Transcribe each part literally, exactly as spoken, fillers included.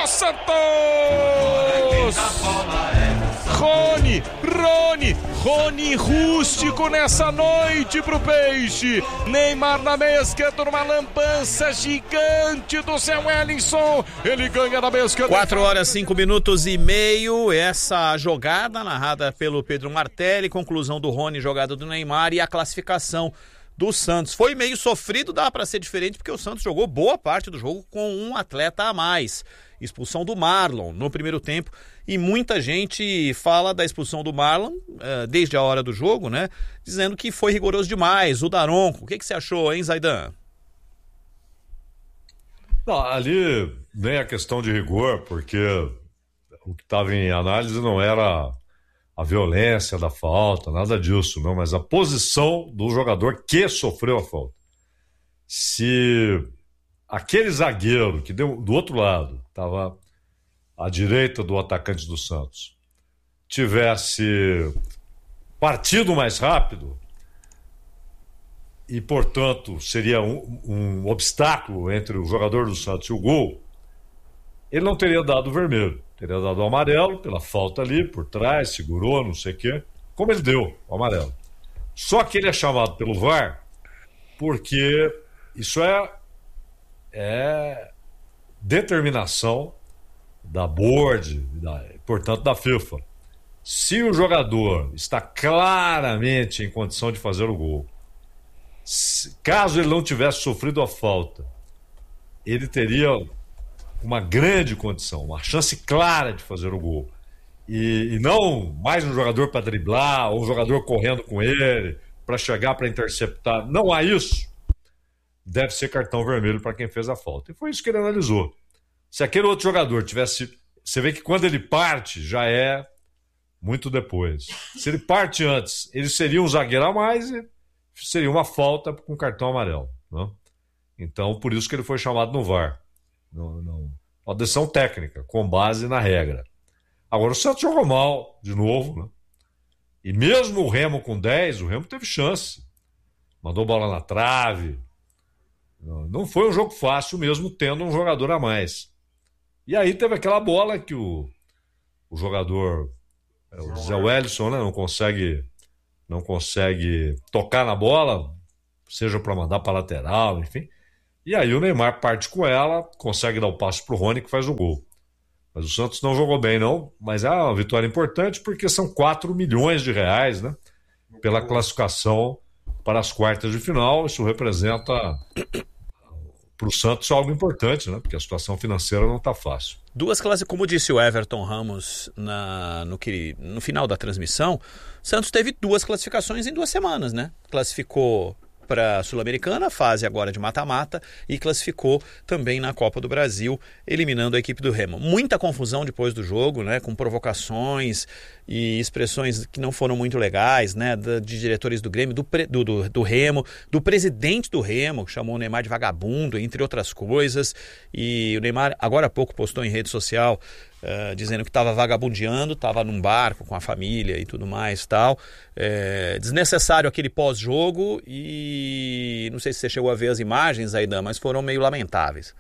do Santos! Rony, Rony, Rony rústico nessa noite pro Peixe. Neymar na meia esquerda numa lambança gigante do Zé Wellington. Ele ganha na meia esquerda. quatro horas, cinco minutos e meio. Essa jogada narrada pelo Pedro Martelli, conclusão do Rony, jogada do Neymar e a classificação do Santos. Foi meio sofrido, dá para ser diferente, porque o Santos jogou boa parte do jogo com um atleta a mais. Expulsão do Marlon no primeiro tempo, e muita gente fala da expulsão do Marlon uh, desde a hora do jogo, né? Dizendo que foi rigoroso demais. O Daronco, o que, que você achou, hein, Zaidan? Não, ali nem a questão de rigor, porque o que estava em análise não era a violência da falta, nada disso, não, mas a posição do jogador que sofreu a falta. Se aquele zagueiro que deu do outro lado, estava à direita do atacante do Santos, tivesse partido mais rápido e, portanto, seria um, um obstáculo entre o jogador do Santos e o gol, ele não teria dado o vermelho, teria dado o amarelo pela falta ali, por trás, segurou, não sei o quê, como ele deu o amarelo. Só que ele é chamado pelo V A R porque isso é, é determinação da board, da, portanto da FIFA. Se o jogador está claramente em condição de fazer o gol, se, caso ele não tivesse sofrido a falta, ele teria uma grande condição, uma chance clara de fazer o gol. E, e não mais um jogador para driblar, ou um jogador correndo com ele, para chegar para interceptar. Não há isso. Deve ser cartão vermelho para quem fez a falta. E foi isso que ele analisou. Se aquele outro jogador tivesse... Você vê que quando ele parte, já é muito depois. Se ele parte antes, ele seria um zagueiro a mais e seria uma falta com cartão amarelo. Né? Então, por isso que ele foi chamado no V A R. Não, não. Uma decisão técnica, com base na regra. Agora, o Santos jogou mal, de novo. Né? E mesmo o Remo com dez, o Remo teve chance. Mandou bola na trave. Não foi um jogo fácil mesmo, tendo um jogador a mais. E aí teve aquela bola que o, o jogador, o Zé Wellington, né, não consegue, não consegue tocar na bola, seja para mandar para lateral, enfim. E aí o Neymar parte com ela, consegue dar o passe para o Rony, que faz o gol. Mas o Santos não jogou bem, não. Mas é uma vitória importante, porque são quatro milhões de reais, né, pela classificação para as quartas de final. Isso representa para o Santos algo importante, né? Porque a situação financeira não está fácil. Duas classes, como disse o Everton Ramos na, no, que, no final da transmissão, o Santos teve duas classificações em duas semanas, né? Classificou para a Sul-Americana, fase agora de mata-mata, e classificou também na Copa do Brasil, eliminando a equipe do Remo. Muita confusão depois do jogo, né, com provocações e expressões que não foram muito legais, né, de diretores do Grêmio, do, pre, do, do, do Remo, do presidente do Remo, que chamou o Neymar de vagabundo, entre outras coisas. E o Neymar, agora há pouco, postou em rede social Uh, dizendo que estava vagabundeando, estava num barco com a família e tudo mais, tal. É, desnecessário aquele pós-jogo, e não sei se você chegou a ver as imagens, Aidan, mas foram meio lamentáveis.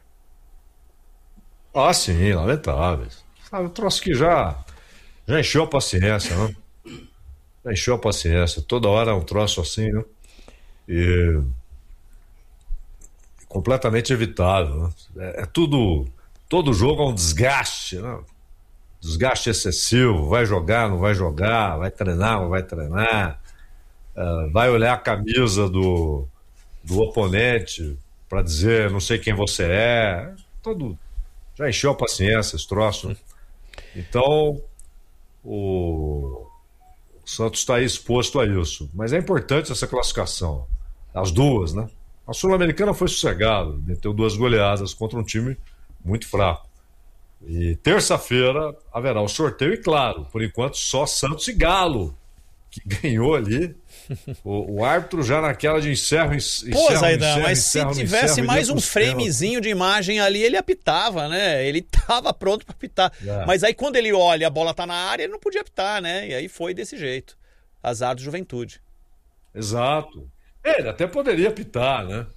Ah, sim, lamentáveis. Sabe, eu trouxe que já, já encheu a paciência, né? Já encheu a paciência. Toda hora é um troço assim, né? E completamente evitável, né? É, é tudo... Todo jogo é um desgaste, né? Desgaste excessivo. Vai jogar, não vai jogar, vai treinar, não vai treinar, uh, vai olhar a camisa do, do oponente para dizer não sei quem você é. Todo, já encheu a paciência esse troço, né? Então o, o Santos está aí exposto a isso. Mas é importante essa classificação, as duas, né? A Sul-Americana foi sossegado, meteu duas goleadas contra um time muito fraco. E terça-feira haverá o sorteio, e claro, por enquanto só Santos e Galo que ganhou ali. O, o árbitro já naquela de encerro, encerro, Pô, Zaidan, encerro, mas encerro, se tivesse encerro, mais um framezinho de imagem ali, ele apitava, né? Ele tava pronto para apitar. É. Mas aí quando ele olha, a bola tá na área, ele não podia apitar, né? E aí foi desse jeito. Azar do Juventude. Exato. Ele até poderia apitar, né?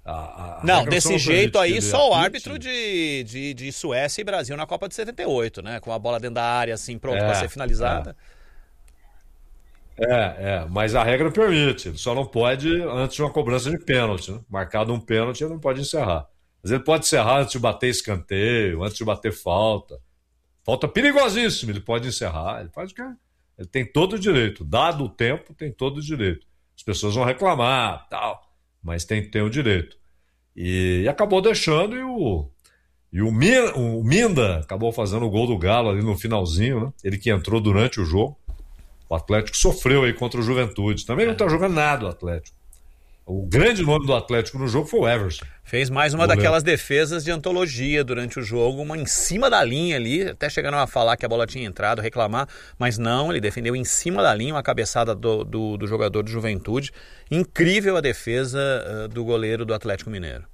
A, a não, desse jeito aí, só o apite. árbitro de, de, de Suécia e Brasil na Copa de setenta e oito, né? Com a bola dentro da área, assim, pronto é, para ser finalizada. É. é, é, mas a regra permite. Ele só não pode antes de uma cobrança de pênalti, né? Marcado um pênalti, ele não pode encerrar. Mas ele pode encerrar antes de bater escanteio, antes de bater falta. Falta perigosíssima, ele pode encerrar, ele faz o que é. Ele tem todo o direito. Dado o tempo, tem todo o direito. As pessoas vão reclamar, tal, mas tem, tem o direito. E, e acabou deixando e o, e o, Minda, o Minda acabou fazendo o gol do Galo ali no finalzinho, né? Ele que entrou durante o jogo. O Atlético sofreu aí contra o Juventude. Também não está jogando nada o Atlético. O grande nome do Atlético no jogo foi o Everson. Fez mais uma daquelas defesas de antologia durante o jogo, uma em cima da linha ali, até chegaram a falar que a bola tinha entrado, reclamar, mas não, ele defendeu em cima da linha, uma cabeçada do, do, do jogador de Juventude. Incrível a defesa uh, do goleiro do Atlético Mineiro.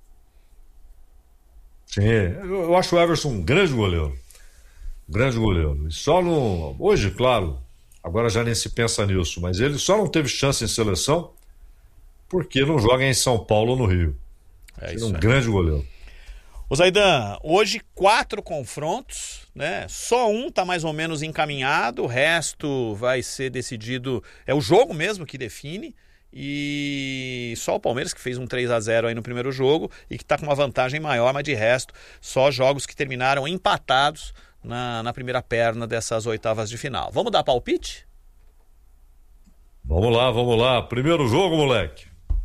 Sim, eu, eu acho o Everson um grande goleiro. Um grande goleiro. E só no... Hoje, claro, agora já nem se pensa nisso, mas ele só não teve chance em seleção porque não joga em São Paulo ou no Rio. É isso, um aí. Grande goleiro. Ô Zaidan, hoje quatro confrontos, né? Só um tá mais ou menos encaminhado, o resto vai ser decidido, é o jogo mesmo que define, e só o Palmeiras que fez um três a zero aí no primeiro jogo e que tá com uma vantagem maior, mas de resto, só jogos que terminaram empatados na, na primeira perna dessas oitavas de final. Vamos dar palpite? Vamos lá, vamos lá. Primeiro jogo, moleque.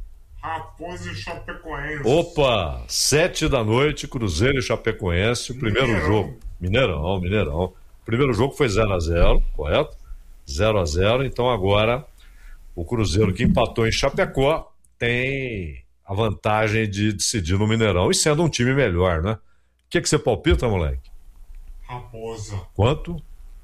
Raposa e Chapecoense. Opa, sete da noite, Cruzeiro e Chapecoense, o primeiro Mineirão. jogo. Mineirão, Mineirão. O primeiro jogo foi zero a zero, correto? zero a zero, então agora o Cruzeiro que empatou em Chapecó tem a vantagem de decidir no Mineirão e sendo um time melhor, né? O que, que você palpita, moleque? Raposa. Quanto?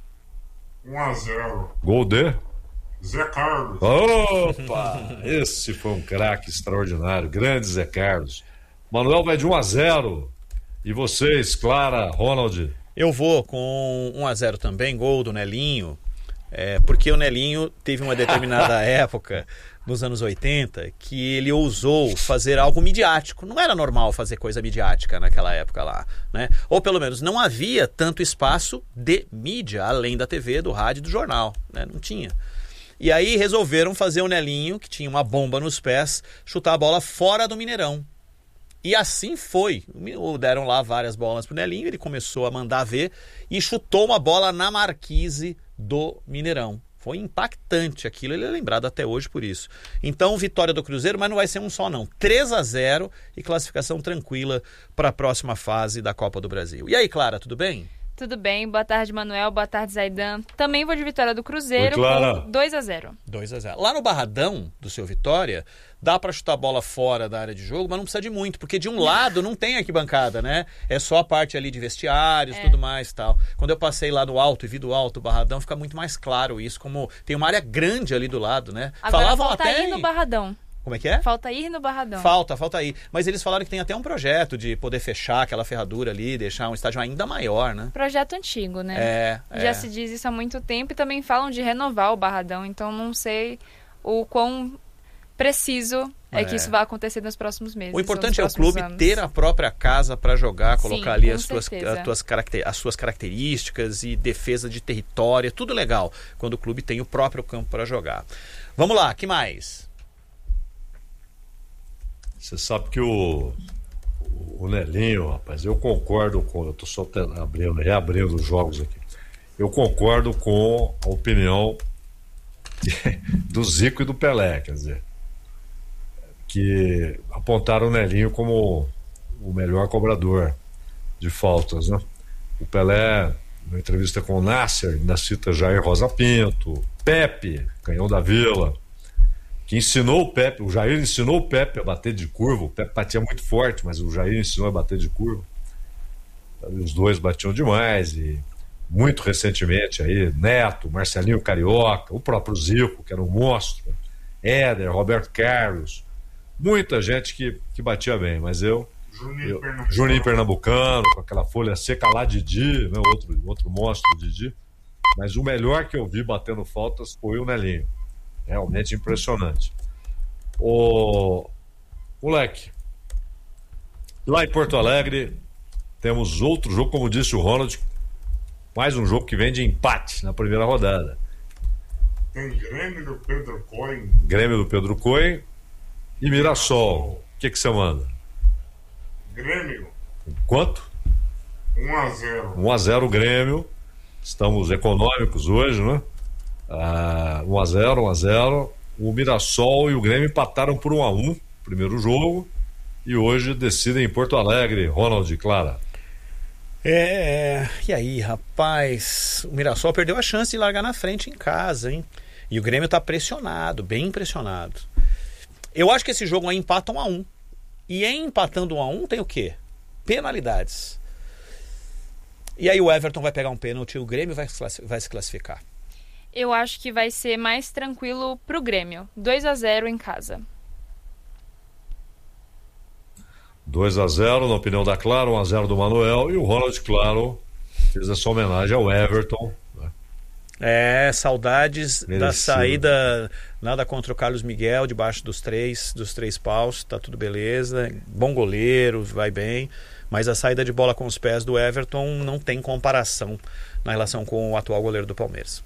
um a zero. Gol de? Zé Carlos. Opa! Esse foi um craque extraordinário. Grande Zé Carlos. Manuel vai de um a zero. E vocês, Clara, Ronald? Eu vou com um a zero também, gol do Nelinho. É, porque o Nelinho teve uma determinada época, nos anos oitenta, que ele ousou fazer algo midiático. Não era normal fazer coisa midiática naquela época lá, né? Ou pelo menos não havia tanto espaço de mídia, além da T V, do rádio e do jornal, né? Não tinha. E aí resolveram fazer o Nelinho, que tinha uma bomba nos pés, chutar a bola fora do Mineirão. E assim foi. Deram lá várias bolas pro Nelinho, ele começou a mandar ver e chutou uma bola na marquise do Mineirão. Foi impactante aquilo, ele é lembrado até hoje por isso. Então, vitória do Cruzeiro, mas não vai ser um só não. três a zero e classificação tranquila para a próxima fase da Copa do Brasil. E aí, Clara, tudo bem? Tudo bem, boa tarde, Manuel, boa tarde, Zaidan. Também vou de vitória do Cruzeiro com dois a zero. dois a zero. Lá no Barradão do seu Vitória, dá para chutar a bola fora da área de jogo, mas não precisa de muito, porque de um lado não tem arquibancada, né? É só a parte ali de vestiários, é. tudo mais e tal. Quando eu passei lá no alto e vi do alto o Barradão, fica muito mais claro isso, como tem uma área grande ali do lado, né? Agora Falavam falta até ir no Barradão. Como é que é? Falta ir no Barradão. Falta, falta ir. Mas eles falaram que tem até um projeto de poder fechar aquela ferradura ali, deixar um estádio ainda maior, né? Projeto antigo, né? É, Já é. se diz isso há muito tempo e também falam de renovar o Barradão, então não sei o quão preciso é, é que isso vai acontecer nos próximos meses. O importante é o clube anos. ter a própria casa para jogar, colocar Sim, ali as suas, as, tuas caracter, as suas características e defesa de território, é tudo legal quando o clube tem o próprio campo para jogar. Vamos lá, que mais? Você sabe que o, o Nelinho, rapaz, eu concordo com... Eu estou só abrindo, reabrindo os jogos aqui. Eu concordo com a opinião de, do Zico e do Pelé, quer dizer, que apontaram o Nelinho como o melhor cobrador de faltas, né? O Pelé, na entrevista com o Nasser, ainda cita Jair Rosa Pinto, Pepe, canhão da Vila, que ensinou o Pepe, o Jair ensinou o Pepe a bater de curva. O Pepe batia muito forte, mas o Jair ensinou a bater de curva. Os dois batiam demais. E muito recentemente aí, Neto, Marcelinho Carioca, o próprio Zico, que era um monstro, Éder, Roberto Carlos, muita gente que, que batia bem, mas eu Juninho eu, Pernambucano. Juninho Pernambucano, com aquela folha seca lá, Didi, né, outro, outro monstro, Didi. Mas o melhor que eu vi batendo faltas foi o Nelinho. Realmente impressionante. Ô, moleque, Lá em Porto Alegre, temos outro jogo, como disse o Ronald, mais um jogo que vem de empate na primeira rodada. Tem Grêmio do Pedro Coelho. Grêmio do Pedro Coelho e Mirassol. O que que você manda? Grêmio, Quanto? um a zero. um a zero Grêmio. Estamos econômicos hoje, né? Ah, um a zero, um a zero. O Mirassol e o Grêmio empataram por um a um, primeiro jogo. E hoje decidem em Porto Alegre. Ronald e Clara. É, e aí, rapaz, o Mirassol perdeu a chance de largar na frente em casa, hein? E o Grêmio tá pressionado, bem impressionado. Eu acho que esse jogo aí empata um a um. E em empatando um a um tem o quê? Penalidades. E aí o Everton vai pegar um pênalti e o Grêmio vai, vai se classificar. Eu acho que vai ser mais tranquilo pro Grêmio. dois a zero em casa. dois a zero, na opinião da Clara, um a zero do Manuel. E o Ronald, claro, fez essa homenagem ao Everton. Né? É, saudades Merecido. da saída, nada contra o Carlos Miguel, debaixo dos três, dos três paus, tá tudo beleza. Bom goleiro, vai bem. Mas a saída de bola com os pés do Everton não tem comparação na relação com o atual goleiro do Palmeiras.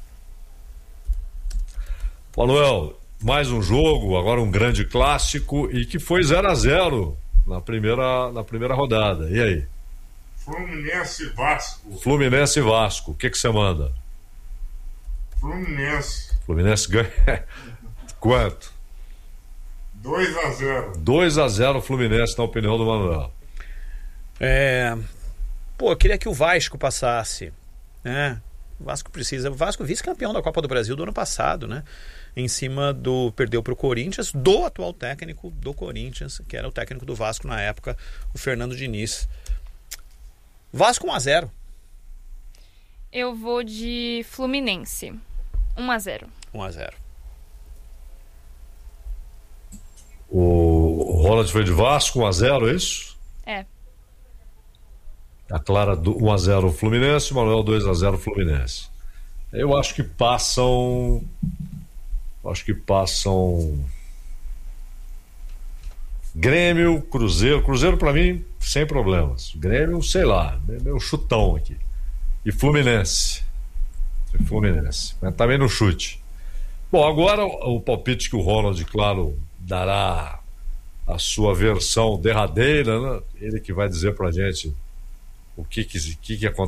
Manuel, mais um jogo, agora um grande clássico, e que foi zero a zero na primeira, na primeira rodada. E aí? Fluminense e Vasco. Fluminense e Vasco. O que que você manda? Fluminense, Fluminense ganha. Quanto? dois a zero. dois a zero Fluminense, na opinião do Manuel. É, pô, eu queria que o Vasco passasse, né? O Vasco precisa. O Vasco vice-campeão da Copa do Brasil do ano passado, né? Em cima do. Perdeu para o Corinthians, do atual técnico do Corinthians, que era o técnico do Vasco na época, o Fernando Diniz. Vasco um a zero. Eu vou de Fluminense. um a zero. um a zero. O Ronald foi de Vasco, um a zero, é isso? É. A Clara um a zero Fluminense, o Manuel dois a zero Fluminense. Eu acho que passam. Acho que passam. Grêmio, Cruzeiro. Cruzeiro, pra mim, sem problemas. Grêmio, sei lá, meu chutão aqui. E Fluminense. E Fluminense. Mas também no chute. Bom, agora o palpite que o Ronald, claro, dará a sua versão derradeira, né? Ele que vai dizer pra gente o que que, que, que aconteceu.